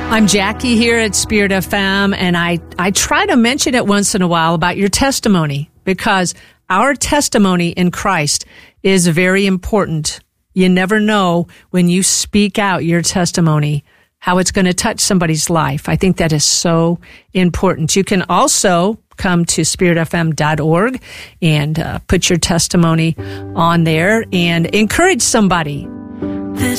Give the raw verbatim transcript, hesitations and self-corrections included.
I'm Jackie here at Spirit F M, and I, I try to mention it once in a while about your testimony, because our testimony in Christ is very important. You never know when you speak out your testimony how it's going to touch somebody's life. I think that is so important. You can also come to spirit f m dot org and uh, put your testimony on there and encourage somebody.